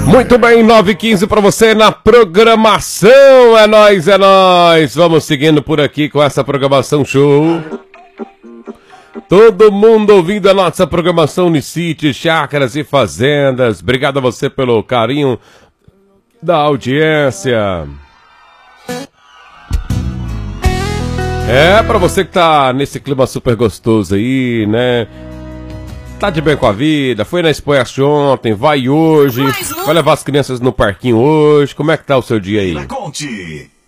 Muito bem, 9h15 pra você na programação. É nóis, é nóis. Vamos seguindo por aqui com essa programação show. Todo mundo ouvindo a nossa programação Unicity, chácaras e fazendas. Obrigado a você pelo carinho da audiência. É, pra você que tá nesse clima super gostoso aí, né? Tá de bem com a vida, foi na Expoeste ontem, vai hoje, vai levar as crianças no parquinho hoje. Como é que tá o seu dia aí? Conte.